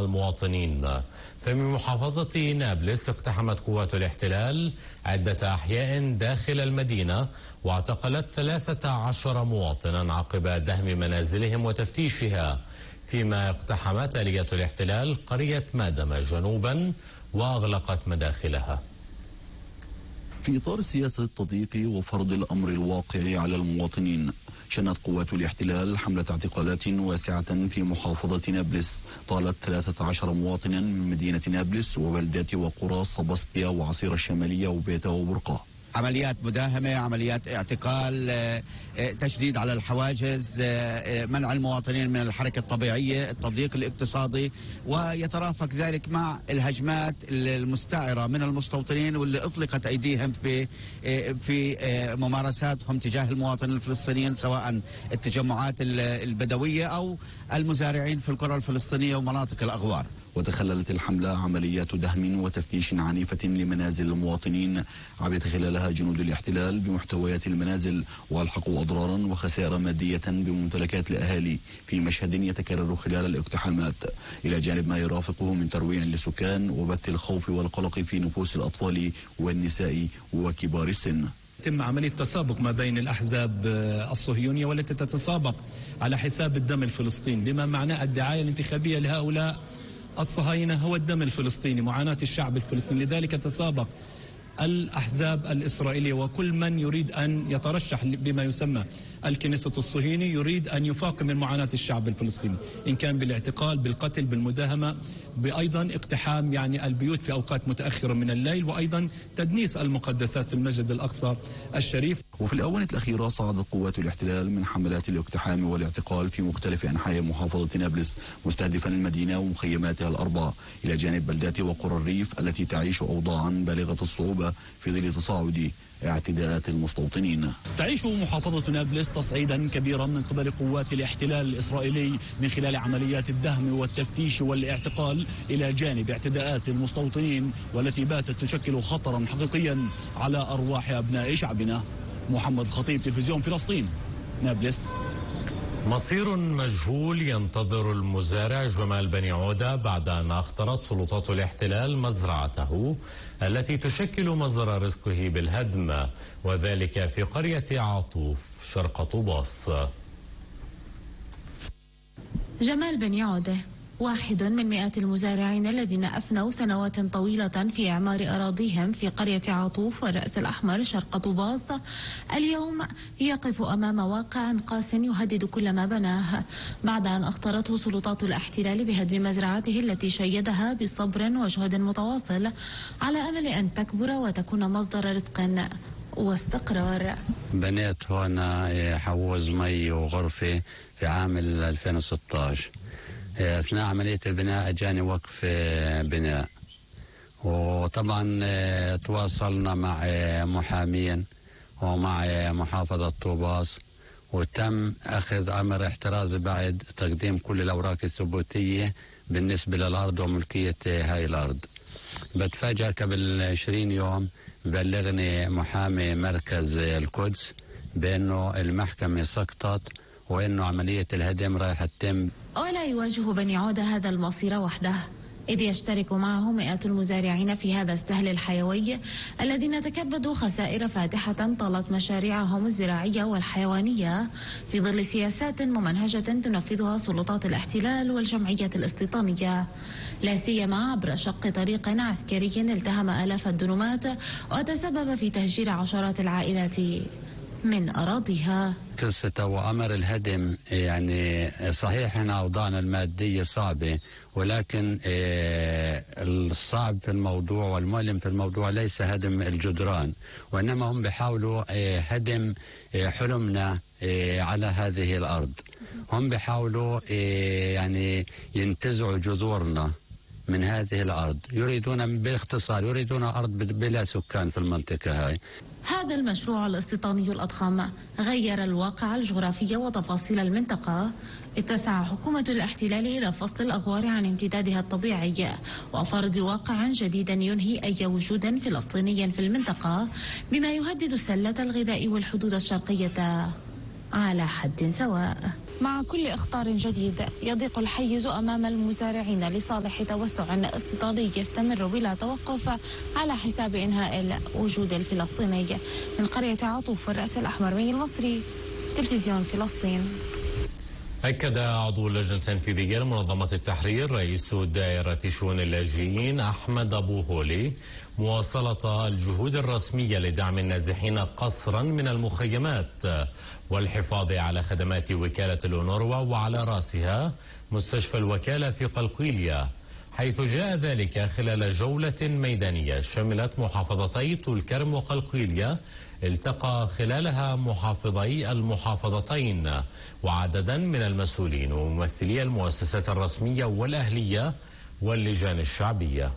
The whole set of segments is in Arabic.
المواطنين. فمن محافظة نابلس اقتحمت قوات الاحتلال عدة أحياء داخل المدينة واعتقلت 13 مواطنا عقب دهم منازلهم وتفتيشها، فيما اقتحمت آلية الاحتلال قرية مادمة جنوبا وأغلقت مداخلها. في إطار سياسة التضييق وفرض الأمر الواقع على المواطنين، شنت قوات الاحتلال حملة اعتقالات واسعة في محافظة نابلس طالت 13 مواطنا من مدينة نابلس وبلدات وقرى صبستيا وعصير الشمالية وبيتا وبرقة. عمليات مداهمة، عمليات اعتقال، تشديد على الحواجز، منع المواطنين من الحركة الطبيعية، التضييق الاقتصادي، ويترافق ذلك مع الهجمات المستعرة من المستوطنين واللي أطلقت أيديهم في ممارساتهم تجاه المواطنين الفلسطينيين، سواء التجمعات البدوية أو المزارعين في القرى الفلسطينية ومناطق الأغوار. وتخللت الحملة عمليات دهم وتفتيش عنيفة لمنازل المواطنين عبث خلالها جنود الاحتلال بمحتويات المنازل والحقوا أضرارا وخسائر مادية بممتلكات الأهالي في مشهد يتكرر خلال الاقتحامات، إلى جانب ما يرافقه من ترويع للسكان وبث الخوف والقلق في نفوس الأطفال والنساء وكبار السن. يتم عملية تسابق ما بين الأحزاب الصهيونية والتي تتسابق على حساب الدم الفلسطيني، بما معناه الدعاية الانتخابية لهؤلاء الصهاينة هو الدم الفلسطيني، معاناة الشعب الفلسطيني. لذلك تسابق الأحزاب الإسرائيلية وكل من يريد أن يترشح بما يسمى الكنيسة الصهيوني يريد أن يفاقم من معاناة الشعب الفلسطيني، إن كان بالاعتقال، بالقتل، بالمداهمة، بأيضا اقتحام البيوت في أوقات متأخرة من الليل، وأيضا تدنيس المقدسات في المسجد الأقصى الشريف. وفي الآونة الأخيرة صعدت قوات الاحتلال من حملات الاقتحام والاعتقال في مختلف أنحاء محافظة نابلس مستهدفا المدينة ومخيماتها الأربع، إلى جانب بلدات وقرى الريف التي تعيش أوضاعا بالغة الصعوبة في ظل تصاعد اعتداءات المستوطنين. تعيش محافظة نابلس تصعيدا كبيرا من قبل قوات الاحتلال الإسرائيلي من خلال عمليات الدهم والتفتيش والاعتقال، إلى جانب اعتداءات المستوطنين والتي باتت تشكل خطرا حقيقيا على أرواح أبناء شعبنا. محمد خطيب، تلفزيون فلسطين، نابلس. مصير مجهول ينتظر المزارع جمال بني عودة بعد أن أخطرت سلطات الاحتلال مزرعته التي تشكل مصدر رزقه بالهدم، وذلك في قرية عاطوف شرق طوباس. جمال بني عودة واحد من مئات المزارعين الذين أفنوا سنوات طويلة في إعمار أراضيهم في قرية عاطوف والرأس الأحمر شرق طوباس، اليوم يقف أمام واقع قاس يهدد كل ما بناه بعد أن أخطرته سلطات الاحتلال بهدم مزرعته التي شيدها بصبر وجهد متواصل على أمل أن تكبر وتكون مصدر رزق واستقرار. بنيت هنا حوز مي وغرفة في عام 2016. أثناء عملية البناء أجاني وقف بناء، وطبعا تواصلنا مع محامين ومع محافظة طوباس، وتم أخذ أمر احترازي بعد تقديم كل الأوراق الثبوتية بالنسبة للأرض وملكية هاي الأرض. بتفاجأ قبل 20 يوم بلغني محامي مركز القدس بأنه المحكمة سقطت وأنه عملية الهدم رايحة تتم. ولا يواجه بني عودة هذا المصير وحده، إذ يشترك معه مئات المزارعين في هذا السهل الحيوي الذين تكبدوا خسائر فادحة طالت مشاريعهم الزراعية والحيوانية في ظل سياسات ممنهجة تنفذها سلطات الاحتلال والجمعية الاستيطانية، لا سيما عبر شق طريق عسكري التهم آلاف الدنومات وتسبب في تهجير عشرات العائلات من أراضيها. قصة وأمر الهدم صحيح احنا أوضاعنا المادية صعبة، ولكن الصعب في الموضوع والمؤلم في الموضوع ليس هدم الجدران، وإنما هم بيحاولوا هدم حلمنا على هذه الأرض. هم بيحاولوا ينتزعوا جذورنا من هذه الأرض، يريدون باختصار يريدون أرض بلا سكان في المنطقة هاي. هذا المشروع الاستيطاني الأضخم غير الواقع الجغرافي وتفاصيل المنطقة، اتسع حكومة الاحتلال إلى فصل الأغوار عن امتدادها الطبيعي وفرض واقع جديد ينهي أي وجود فلسطيني في المنطقة، بما يهدد سلة الغذاء والحدود الشرقية على حد سواء. مع كل إخطار جديد يضيق الحيز أمام المزارعين لصالح توسع اقتصادي يستمر بلا توقف على حساب إنهاء الوجود الفلسطيني. من قرية عطوف والرأس الأحمر مي المصري، تلفزيون فلسطين. أكد عضو اللجنة التنفيذية لمنظمة التحرير رئيس دائرة شؤون اللاجئين أحمد أبو هولي مواصلة الجهود الرسمية لدعم النازحين قسرا من المخيمات والحفاظ على خدمات وكالة الأونروا وعلى رأسها مستشفى الوكالة في قلقيلية، حيث جاء ذلك خلال جولة ميدانية شملت محافظتي طول كرم وقلقيلية التقى خلالها محافظي المحافظتين وعددا من المسؤولين وممثلي المؤسسات الرسمية والأهلية واللجان الشعبية.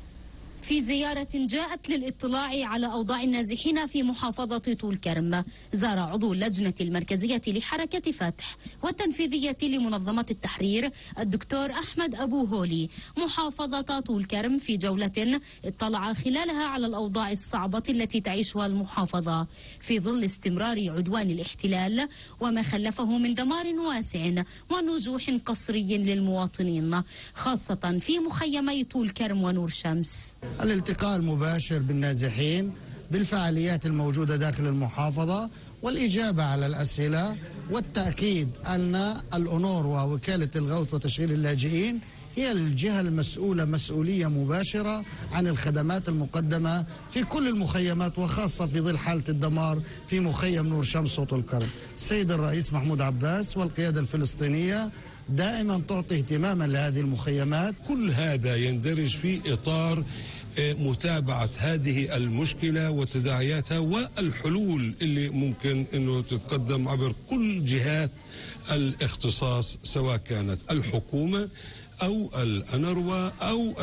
في زيارة جاءت للاطلاع على أوضاع النازحين في محافظة طول كرم، زار عضو اللجنة المركزية لحركة فتح والتنفيذية لمنظمة التحرير الدكتور أحمد أبو هولي محافظة طول كرم في جولة اطلع خلالها على الأوضاع الصعبة التي تعيشها المحافظة في ظل استمرار عدوان الاحتلال وما خلفه من دمار واسع ونزوح قسري للمواطنين، خاصة في مخيمي طول كرم ونور شمس. الالتقاء المباشر بالنازحين بالفعاليات الموجودة داخل المحافظة والإجابة على الأسئلة والتأكيد أن الأونروا ووكالة الغوث وتشغيل اللاجئين هي الجهة المسؤولة مسؤولية مباشرة عن الخدمات المقدمة في كل المخيمات وخاصة في ظل حالة الدمار في مخيم نور شمس وطول كرم. السيد الرئيس محمود عباس والقيادة الفلسطينية دائما تعطي اهتماما لهذه المخيمات. كل هذا يندرج في إطار متابعة هذه المشكلة وتداعياتها والحلول اللي ممكن أنه تتقدم عبر كل جهات الاختصاص، سواء كانت الحكومة أو الأونروا أو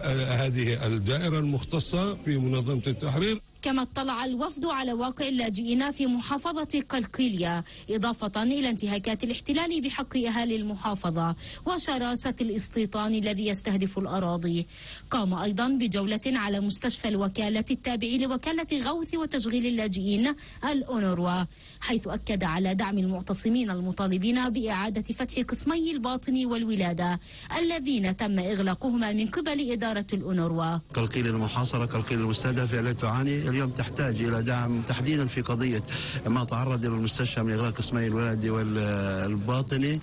هذه الدائرة المختصة في منظمة التحرير. كما اطلع الوفد على واقع اللاجئين في محافظة قلقيلية إضافة إلى انتهاكات الاحتلال بحق أهالي المحافظة وشراسة الاستيطان الذي يستهدف الأراضي. قام أيضا بجولة على مستشفى الوكالة التابع لوكالة غوث وتشغيل اللاجئين الأونروا، حيث أكد على دعم المعتصمين المطالبين بإعادة فتح قسمي الباطن والولادة الذين تم إغلاقهما من قبل إدارة الأونروا. قلقيلية المحاصرة، قلقيلية المستهدفة التي تعاني اليوم تحتاج إلى دعم تحديدا في قضية ما تعرض إلى المستشفى من إغلاق قسمي الولادي والباطني،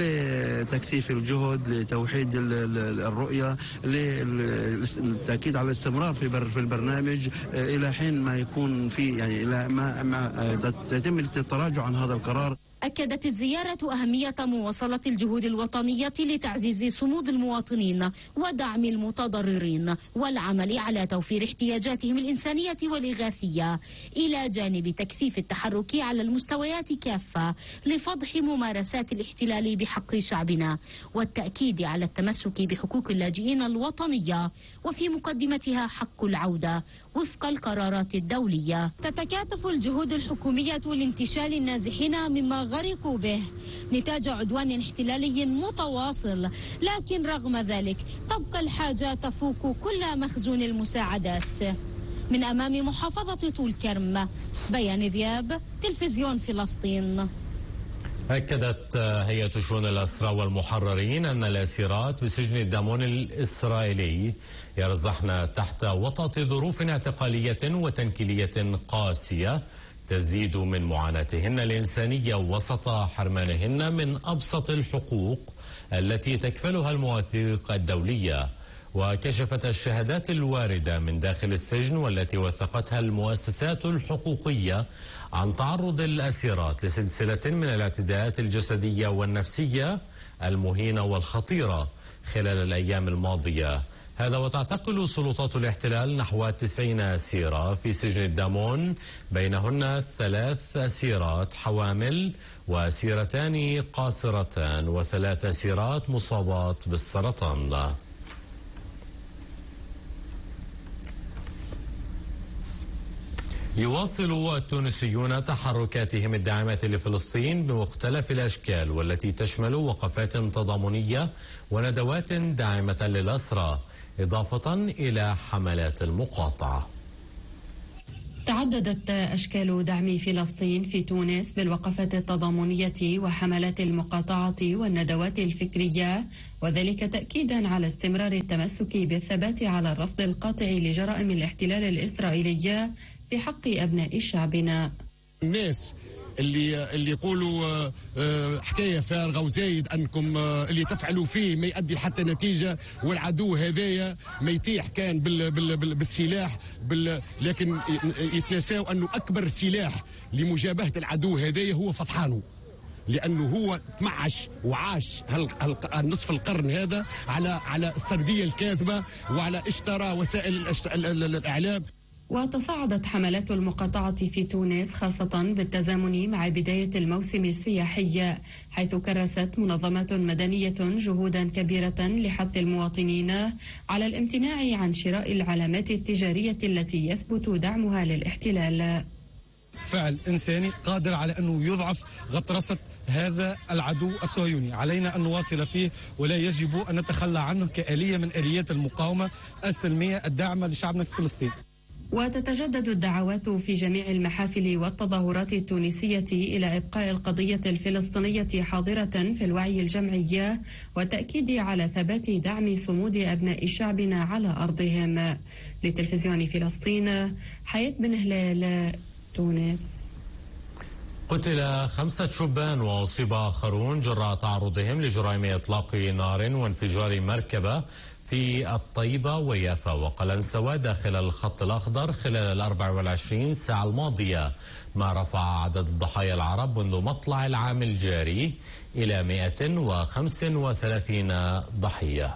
لتكثيف الجهد، لتوحيد الرؤية، للتأكيد على الاستمرار في البرنامج إلى حين ما يكون في يعني إلى ما يتم التراجع عن هذا القرار. أكدت الزيارة أهمية مواصلة الجهود الوطنية لتعزيز صمود المواطنين ودعم المتضررين والعمل على توفير احتياجاتهم الإنسانية والإغاثية، إلى جانب تكثيف التحرك على المستويات كافة لفضح ممارسات الاحتلال بحق شعبنا والتأكيد على التمسك بحقوق اللاجئين الوطنية وفي مقدمتها حق العودة وفق القرارات الدولية. تتكاتف الجهود الحكومية لانتشال النازحين مما غرقوا به نتاج عدوان احتلالي متواصل، لكن رغم ذلك تبقى الحاجة تفوق كل مخزون المساعدات. من أمام محافظة طول كرم، بيان ذياب، تلفزيون فلسطين. أكدت هيئة شؤون الأسرى والمحررين أن الأسيرات بسجن الدامون الإسرائيلي يرزحن تحت وطأة ظروف اعتقالية وتنكيلية قاسية تزيد من معاناتهن الإنسانية وسط حرمانهن من أبسط الحقوق التي تكفلها المواثيق الدولية. وكشفت الشهادات الواردة من داخل السجن والتي وثقتها المؤسسات الحقوقية عن تعرض الأسيرات لسلسلة من الاعتداءات الجسدية والنفسية المهينة والخطيرة خلال الأيام الماضية. هذا وتعتقل سلطات الاحتلال نحو 90 أسيرة في سجن الدامون، بينهن 3 أسيرات حوامل وأسيرتان قاصرتان و3 أسيرات مصابات بالسرطان. يواصل التونسيون تحركاتهم الداعمة لفلسطين بمختلف الأشكال والتي تشمل وقفات تضامنية وندوات داعمة للأسرى، إضافة إلى حملات المقاطعة. تعددت أشكال دعم فلسطين في تونس بالوقفات التضامنية وحملات المقاطعة والندوات الفكرية، وذلك تأكيدا على استمرار التمسك بالثبات على الرفض القاطع لجرائم الاحتلال الإسرائيلي في حق أبناء شعبنا. الناس اللي يقولوا حكايه فارغه وزايد انكم اللي تفعلوا فيه ما يؤدي حتى نتيجه، والعدو هذايا ما يتيح كان بالسلاح لكن يتناساو انه اكبر سلاح لمجابهه العدو هذايا هو فطحانه، لانه هو تمعش وعاش النصف القرن هذا على السرديه الكاذبه وعلى اشترى وسائل الاعلام. وتصاعدت حملات المقاطعة في تونس خاصة بالتزامن مع بداية الموسم السياحي، حيث كرست منظمات مدنية جهودا كبيرة لحث المواطنين على الامتناع عن شراء العلامات التجارية التي يثبت دعمها للاحتلال. فعل إنساني قادر على أنه يضعف غطرسة هذا العدو الصهيوني، علينا أن نواصل فيه ولا يجب أن نتخلى عنه كآلية من آليات المقاومة السلمية الداعمة لشعبنا في فلسطين. وتتجدد الدعوات في جميع المحافل والتظاهرات التونسية إلى إبقاء القضية الفلسطينية حاضرة في الوعي الجمعي والتأكيد على ثبات دعم صمود أبناء شعبنا على أرضهم. لتلفزيون فلسطين، حياة بن هلال، تونس. قتل 5 شبان وأصيب آخرون جراء تعرضهم لجرائم إطلاق نار وانفجار مركبة في الطيبة ويافا وقلنسوة داخل الخط الأخضر خلال 24 ساعة الماضية، ما رفع عدد الضحايا العرب منذ مطلع العام الجاري إلى 135 ضحية.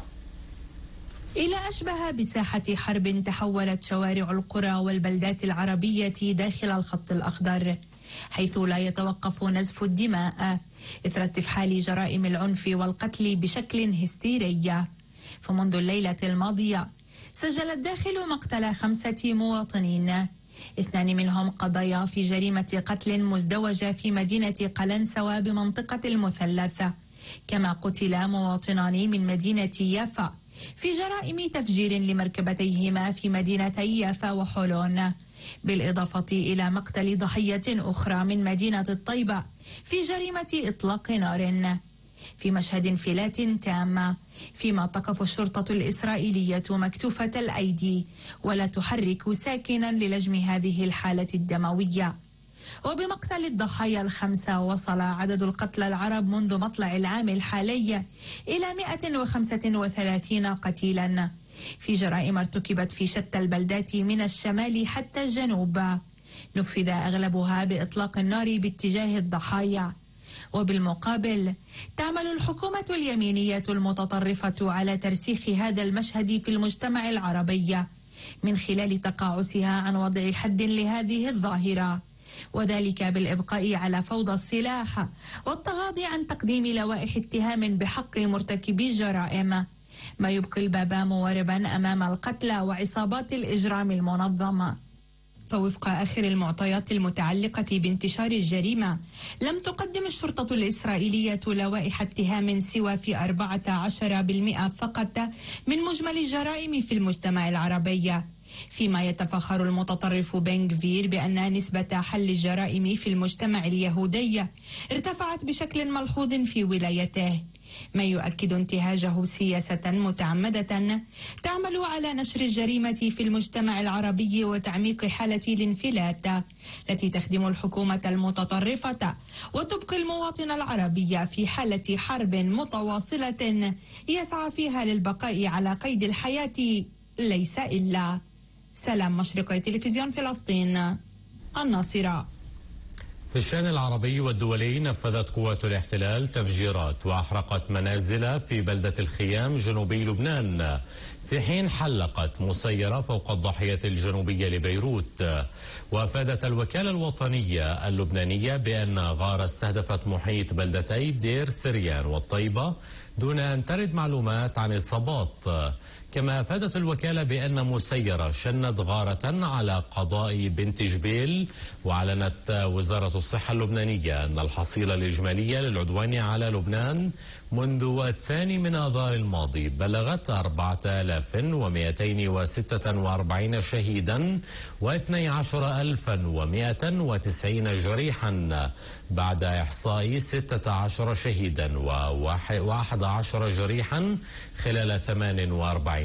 إلى أشبه بساحة حرب تحولت شوارع القرى والبلدات العربية داخل الخط الأخضر، حيث لا يتوقف نزف الدماء إثر استفحال جرائم العنف والقتل بشكل هستيري. فمنذ الليلة الماضية سجل الداخل مقتل 5 مواطنين، 2 منهم قضايا في جريمة قتل مزدوجة في مدينة قلنسوة بمنطقة المثلث، كما قتل مواطنان من مدينة يافا في جرائم تفجير لمركبتيهما في مدينتي يافا وحولون، بالإضافة إلى مقتل ضحية أخرى من مدينة الطيبة في جريمة إطلاق نار، في مشهد انفلات تام، فيما تقف الشرطة الإسرائيلية مكتوفة الأيدي ولا تحرك ساكنا للجم هذه الحالة الدموية. وبمقتل الضحايا 5 وصل عدد القتلى العرب منذ مطلع العام الحالي إلى 135 قتيلا في جرائم ارتكبت في شتى البلدات من الشمال حتى الجنوب، نفذ أغلبها بإطلاق النار باتجاه الضحايا. وبالمقابل تعمل الحكومة اليمينية المتطرفة على ترسيخ هذا المشهد في المجتمع العربي من خلال تقاعسها عن وضع حد لهذه الظاهرة، وذلك بالإبقاء على فوضى السلاح والتغاضي عن تقديم لوائح اتهام بحق مرتكبي الجرائم، ما يبقي الباب مواربا أمام القتلى وعصابات الإجرام المنظمة. فوفق آخر المعطيات المتعلقة بانتشار الجريمة، لم تقدم الشرطة الإسرائيلية لوائح اتهام سوى في 14% فقط من مجمل الجرائم في المجتمع العربي، فيما يتفخر المتطرف بن غفير بأن نسبة حل الجرائم في المجتمع اليهودي ارتفعت بشكل ملحوظ في ولايته، ما يؤكد انتهاجه سياسة متعمدة تعمل على نشر الجريمة في المجتمع العربي وتعميق حالة الانفلات التي تخدم الحكومة المتطرفة وتبقي المواطن العربي في حالة حرب متواصلة يسعى فيها للبقاء على قيد الحياة ليس إلا. سلام مشرقي، تلفزيون فلسطين، الناصرة. في الشأن العربي والدولي، نفذت قوات الاحتلال تفجيرات وأحرقت منازل في بلدة الخيام جنوبي لبنان، في حين حلقت مسيرة فوق الضاحية الجنوبية لبيروت. وأفادت الوكالة الوطنية اللبنانية بأن غارة استهدفت محيط بلدتي دير سريان والطيبة دون أن ترد معلومات عن إصابات. كما أفادت الوكالة بأن مسيرة شنت غارة على قضاء بنت جبيل. وأعلنت وزارة الصحة اللبنانية أن الحصيلة الإجمالية للعدوان على لبنان منذ 2 آذار الماضي بلغت 4000 3246 شهيدا و12190 جريحا، بعد إحصاء 16 شهيدا و11 جريحا خلال 48